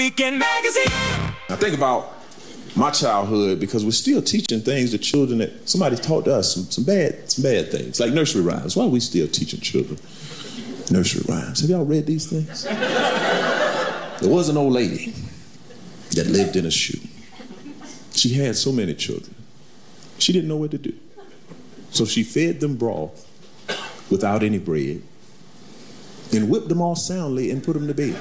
Weekend Magazine. Now think about my childhood, because we're still teaching things to children that somebody taught us, some bad things, like nursery rhymes. Why are we still teaching children nursery rhymes? Have y'all read these things? There was an old lady that lived in a shoe. She had so many children. She didn't know what to do. So she fed them broth without any bread and whipped them all soundly and put them to bed.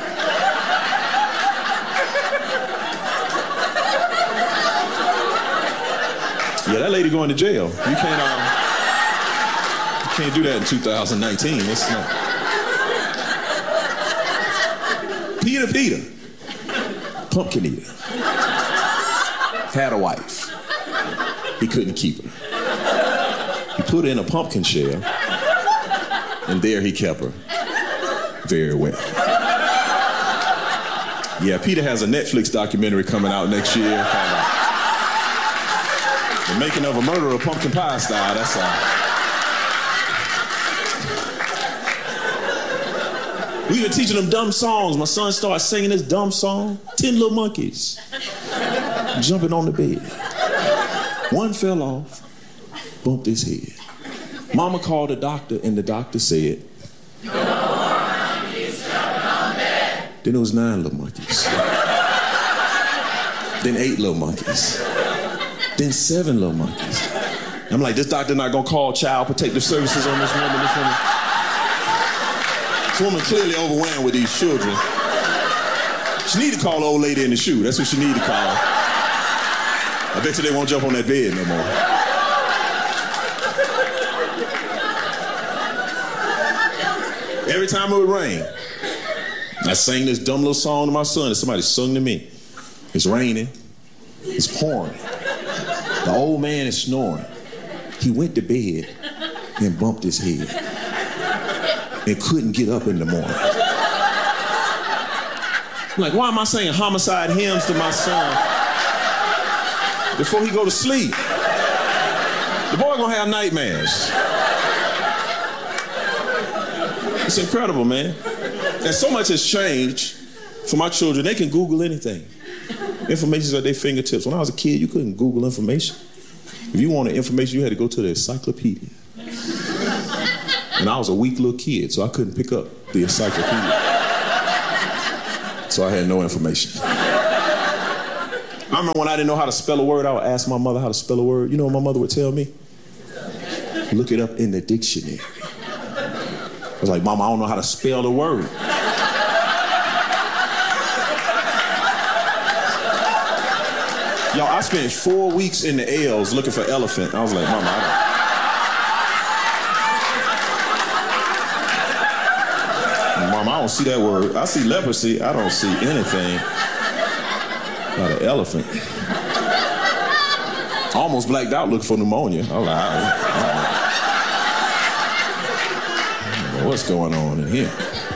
Yeah, that lady going to jail. You can't do that in 2019. It's not. Peter, pumpkin eater, had a wife. He couldn't keep her. He put her in a pumpkin shell, and there he kept her very well. Yeah, Peter has a Netflix documentary coming out next year called The Making of a Murderer, Pumpkin Pie Style. That's We were teaching them dumb songs. My son started singing this dumb song, 10 Little Monkeys, jumping on the bed. One fell off, bumped his head. Mama called the doctor, and the doctor said, "No more monkeys jumping on bed." Then it was 9 little monkeys. Then 8 little monkeys. Then 7 little monkeys. I'm like, this doctor not gonna call Child Protective Services on this woman. This woman clearly overwhelmed with these children. She need to call the old lady in the shoe. That's what she need to call. I bet you they won't jump on that bed no more. Every time it would rain, I sang this dumb little song to my son that somebody sung to me. It's raining. It's pouring. The old man is snoring. He went to bed and bumped his head and couldn't get up in the morning. I'm like, why am I singing homicide hymns to my son before he go to sleep? The boy gonna have nightmares. It's incredible, man. And so much has changed for my children. They can Google anything. Information's at their fingertips. When I was a kid, you couldn't Google information. If you wanted information, you had to go to the encyclopedia. And I was a weak little kid, so I couldn't pick up the encyclopedia. So I had no information. I remember when I didn't know how to spell a word, I would ask my mother how to spell a word. You know what my mother would tell me? Look it up in the dictionary. I was like, Mama, I don't know how to spell the word. Y'all, I spent 4 weeks in the L's looking for elephant. I was like, Mama, I don't see that word. I see leprosy. I don't see anything about an elephant. I almost blacked out looking for pneumonia. I was like, I don't know what's going on in here.